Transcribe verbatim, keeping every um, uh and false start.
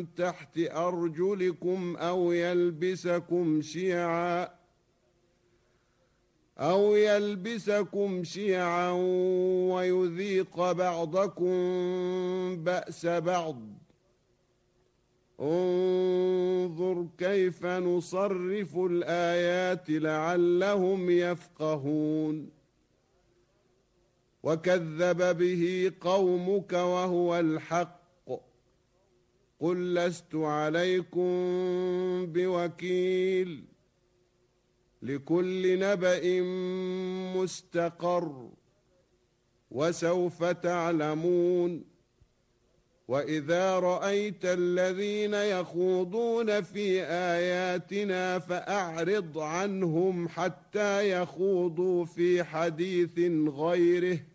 تحت أرجلكم أو يلبسكم شيعا أو يلبسكم شيعا ويذيق بعضكم بأس بعض انظر كيف نصرف الآيات لعلهم يفقهون وكذب به قومك وهو الحق قل لست عليكم بوكيل لكل نبأ مستقر وسوف تعلمون وإذا رأيت الذين يخوضون في آياتنا فأعرض عنهم حتى يخوضوا في حديث غيره